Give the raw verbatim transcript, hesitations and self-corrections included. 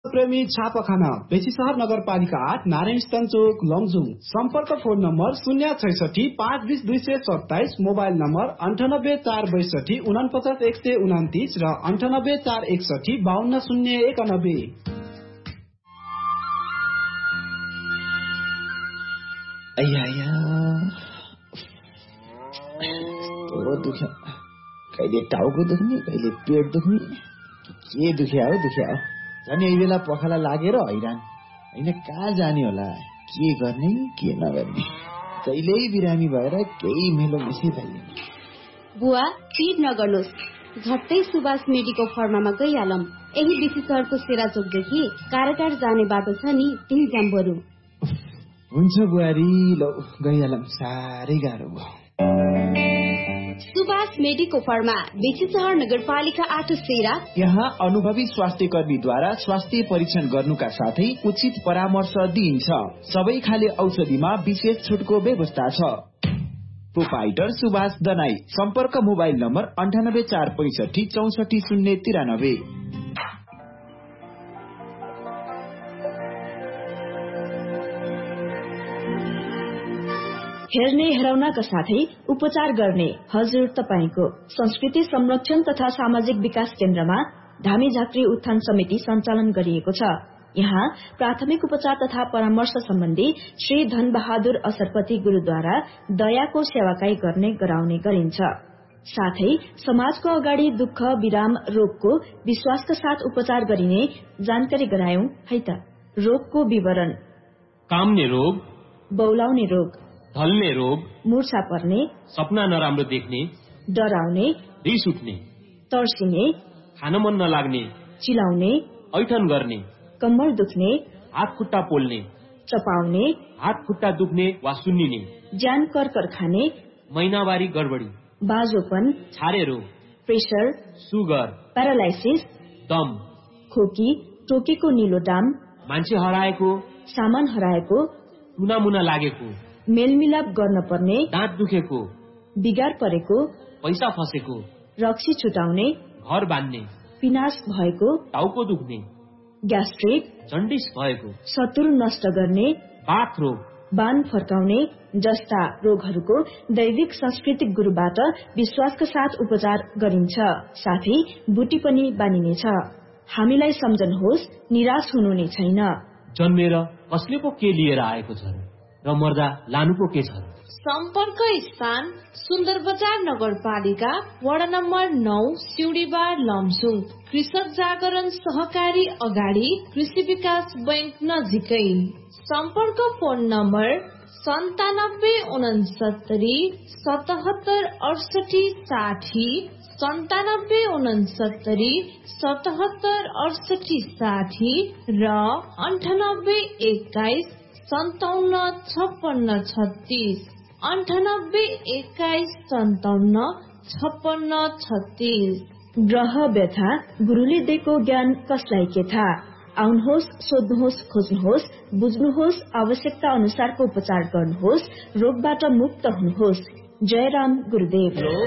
प्रेमी छापाखाना बेसी सहर नगरपालिका आठ नारायण चोक लमजुङ। सम्पर्क फोन नम्बर शून्य छैसठी पाँच बिस दुई सय सत्ताइस, मोबाइल नम्बर अन्ठानब्बे चार बैसठी उनपचास एक सय उन्तिस र अन्ठानब्बे चार एकसठी बाहन्न शून्य एकानब्बे। कहिले टाउको दुख्ने कहिले पेट दुख्ने के दुख्या हो दुख्या हो झन् यही बेला पखाला लागेर हैरान होइन कहाँ जाने होला के गर्ने के नगर्ने कहिल्यै बिरामी भएर केही मेलो मिसी भइदिने। बुवा पिर नगर्नुहोस्, झट्टै सुभाष मेडिकल फर्मामा गइहालौँ। यही बिसी सहरको सेराचोकदेखि काराटार जाने बाटो छ नि, त्यही जाम बरु। हुन्छ बुहारी, लौ गइहालौँ, साह्रै गाह्रो भयो। सुभाष मेडिकल फर्मा बेसी सहर नगरपालिका आठ सेरा। यहाँ अनुभवी स्वास्थ्य कर्मीद्वारा स्वास्थ्य परीक्षण गर्नुका साथै उचित परामर्श दिइन्छ। सबै खाले औषधिमा विशेष छुटको व्यवस्था छ। प्रोपाइटर सुभाष दनाई। सम्पर्क मोबाइल नम्बर अन्ठानब्बे चार पैसठी चौसठी शून्य तिरानब्बे। हेर्ने हेराउनका साथै उपचार गर्ने हजुर तपाईको संस्कृति संरक्षण तथा सामाजिक विकास केन्द्रमा धामी झाँक्री उत्थान समिति सञ्चालन गरिएको छ। यहाँ प्राथमिक उपचार तथा परामर्श सम्बन्धी श्री धन बहादुर असरपति गुरूद्वारा दयाको सेवाकाई गर्ने गराउने गरिन्छ। साथै समाजको अगाडि दुःख विराम रोगको विश्वासका साथ उपचार गरिने जानकारी गरायौं है त। रोगको विवरण: काम्ने रोग, बौलाउने रोग, ढल्ने रोग, मूर्छा पर्ने, सपना नराम्रो देख्ने, डराउने, रिस उठ्ने, तर्सिने, खान मन नलाग्ने, चिलाउने, ऐठन गर्ने, कम्मर दुख्ने, हात खुट्टा पोल्ने, चपाउने, हात खुट्टा दुख्ने वा सुन्निने, ज्यान करकर खाने, महिनावारी गडबडी, बाजोपन, छारे रोग, प्रेसर, सुगर, प्यारालाइसिस, दम, खोकी, टोकेको निलो डाम, मान्छे हराएको, सामान हराएको, टुनामुना लागेको, मेलमिलाप गर्न पर्ने, दाँत दुखेको, बिगार परेको, पैसा फसेको, रक्सी छुटाउने, घर बान्ने, पिनास भएको, टाउको दुख्ने, ग्यास्ट्रिक, जन्डिस भएको, शत्रु नष्ट गर्ने, बाथ रोग, बान फर्काउने जस्ता रोगहरूको दैविक सांस्कृतिक गुरुबाट विश्वासका साथ उपचार गरिन्छ। साथै बुटी पनि बानिनेछ। हामीलाई सम्झनुहोस्, निराश हुनु नै छैन। जन्मेर कसले पो के लिएर आएको छ र मर्दा लानु पो के छ। सम्पर्क स्थान सुन्दर बजार नगरपालिका वडा नम्बर नौ सिउडीबार लमसुङ। कृषक जागरण सहकारी अगाडि कृषि विकास बैंक नजिकै। सम्पर्क फोन नम्बर सन्तानब्बे उनसत्तरी सतहत्तर अडसठी साठी, सन्तानब्बे उनसत्तरी सतहत्तर अडसठी साठी र अन्ठानब्बे एक्काइस सन्ताउन्न छप्पन्न छत्तीस, अन्ठानब्बे एक्काइस सन्ताउन्न छप्पन्न छत्तीस। ग्रह व्यथा गुरुले दिएको ज्ञान कसलाई के थाहा। आउनुहोस्, सोध्नुहोस्, खोज्नुहोस्, बुझ्नुहोस्, आवश्यकता अनुसारको उपचार गर्नुहोस्, रोगबाट मुक्त हुनुहोस्। जय राम गुरुदेव।